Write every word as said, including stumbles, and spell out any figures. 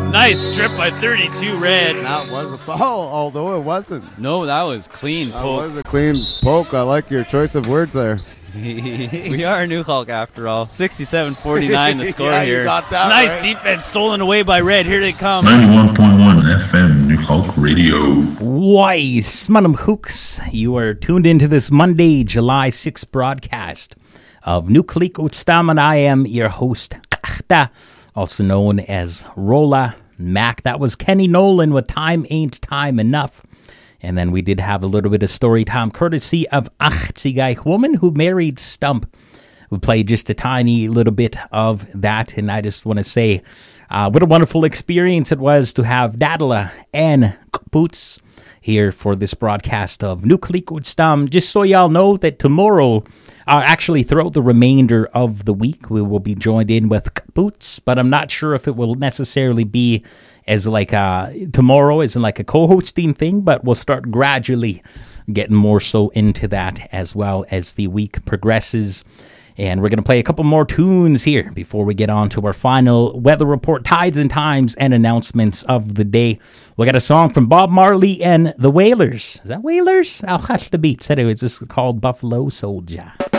Nice strip by thirty-two red. That was a foul, although it wasn't. No, that was clean That poke. was a clean poke. I like your choice of words there. We are New Hulk after all. sixty-seven forty-nine the score Yeah, you here. got that nice right. defense stolen away by red. Here they come. ninety-one point one F M New Hulk Radio. Why, Smunham Hooks, you are tuned into this Monday, July sixth broadcast of Nuklik Utstam, and I am your host, also known as Rolla Mac. That was Kenny Nolan with Time Ain't Time Enough. And then we did have a little bit of story time courtesy of Achtzigay Woman Who Married Stump. We played just a tiny little bit of that, and I just want to say uh, what a wonderful experience it was to have Dadala and Boots here for this broadcast of Nuklik Utstam. Just so y'all know that tomorrow, uh, actually throughout the remainder of the week, we will be joined in with Boots, but I'm not sure if it will necessarily be as like a, tomorrow as in like a co-hosting thing, but we'll start gradually getting more so into that as well as the week progresses. And we're going to play a couple more tunes here before we get on to our final weather report, tides and times, and announcements of the day. We got a song from Bob Marley and the Wailers. Is that Wailers? I'll hush the beats. Anyway, it's just called Buffalo Soldier.